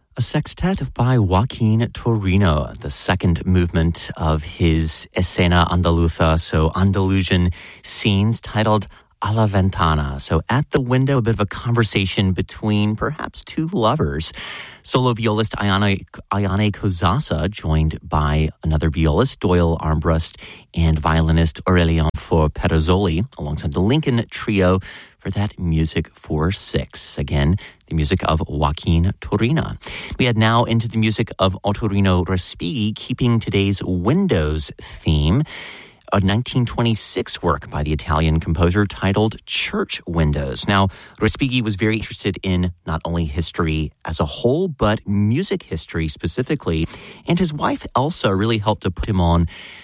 A sextet by Joaquin Torino, the second movement of his Escena Andaluza, so Andalusian scenes, titled A la Ventana. So at the window, a bit of a conversation between perhaps two lovers. Solo violist Ayane Kozasa, joined by another violist, Doyle Armbrust, and violinist Aurélien Faure-Perazzoli, alongside the Lincoln Trio for that Music for Six. Again, the music of Joaquin Torino. We head now into the music of Ottorino Respighi, keeping today's Windows theme. A 1926 work by the Italian composer titled Church Windows. Now, Respighi was very interested in not only history as a whole, but music history specifically. And his wife, Elsa, really helped to put him on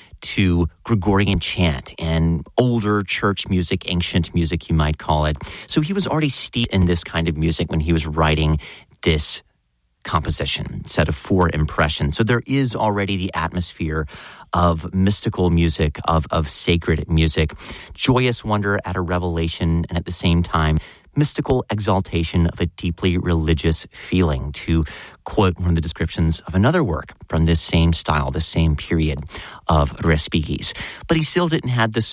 to Gregorian chant and older church music, ancient music, you might call it. So he was already steeped in this kind of music when he was writing this composition, set of four impressions. So there is already the atmosphere of mystical music, of sacred music, joyous wonder at a revelation, and at the same time, mystical exaltation of a deeply religious feeling, to quote one of the descriptions of another work from this same style, the same period of Respighi's. But he still didn't have the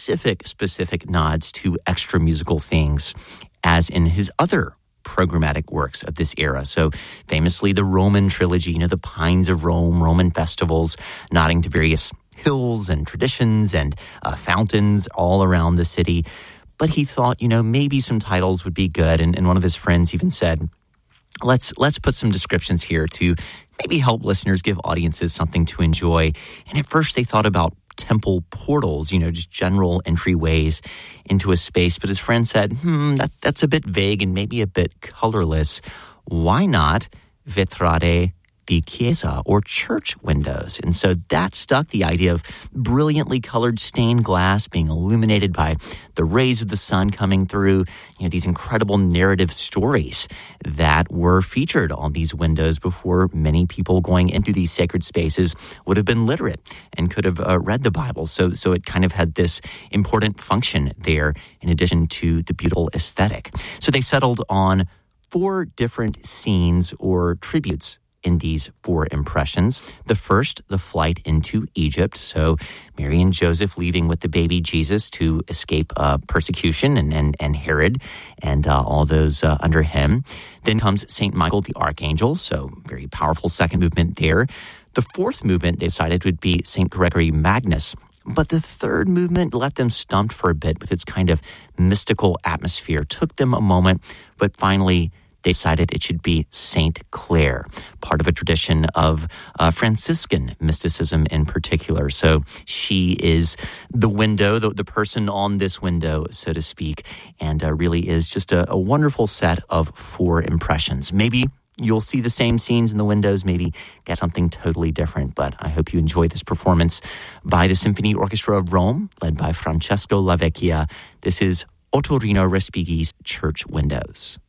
specific nods to extra musical things as in his other programmatic works of this era. So famously the Roman trilogy, the Pines of Rome, Roman festivals, nodding to various hills and traditions and fountains all around the city. But he thought, maybe some titles would be good. And one of his friends even said, let's put some descriptions here to maybe help listeners, give audiences something to enjoy. And at first they thought about temple portals, just general entryways into a space. But his friend said, that's a bit vague and maybe a bit colorless. Why not vetrate di chiesa, or church windows? And so that stuck, the idea of brilliantly colored stained glass being illuminated by the rays of the sun coming through, these incredible narrative stories that were featured on these windows before many people going into these sacred spaces would have been literate and could have read the Bible. So it kind of had this important function there in addition to the beautiful aesthetic. So they settled on four different scenes or tributes in these four impressions. The first, the flight into Egypt. So Mary and Joseph leaving with the baby Jesus to escape persecution and Herod and all those under him. Then comes St. Michael the Archangel. So very powerful second movement there. The fourth movement they decided would be St. Gregory Magnus. But the third movement left them stumped for a bit with its kind of mystical atmosphere. Took them a moment, but finally they decided it should be Saint Clare, part of a tradition of Franciscan mysticism in particular. So she is the window, the person on this window, so to speak, and really is just a wonderful set of four impressions. Maybe you'll see the same scenes in the windows, maybe get something totally different, but I hope you enjoy this performance by the Symphony Orchestra of Rome, led by Francesco Lavecchia. This is Ottorino Respighi's Church Windows.